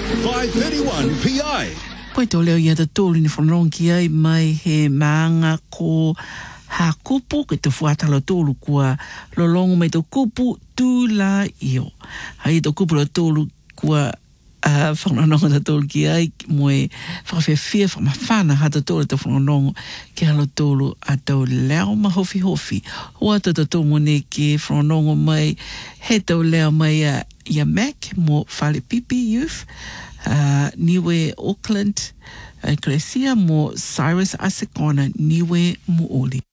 531 PI. Koe tō leo ia te tōru ni whanong ki ai mai he maanga ko ha kupu ke te fuatalo tōru kua lolongo mai tō kupu tū la io. Hai tō kupu la tōru kua whanonongo ta tōru ki ai moe whakawhiawhia whamawhana ha ta tōru ta whanonongo ki halo tōru a tau leo mahofi hofi. Hoa ta tōru mone ki whanonongo mai he tau leo mai ia Mac mo Whale Pipi Youth. Niwe Auckland, Crecia mo Cyrus Asekona, Niwe Muoli.